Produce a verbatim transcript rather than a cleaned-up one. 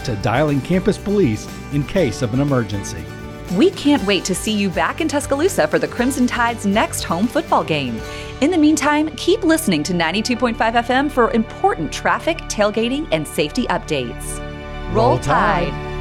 to dialing campus police in case of an emergency. We can't wait to see you back in Tuscaloosa for the Crimson Tide's next home football game. In the meantime, keep listening to ninety-two point five F M for important traffic, tailgating, and safety updates. Roll Tide!